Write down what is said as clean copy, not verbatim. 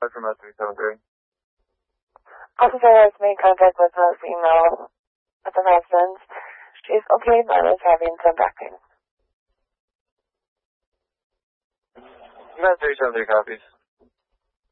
from 373. Officer has made contact with a female at the residence. She's okay, but is having some back pain. Met 373 copies.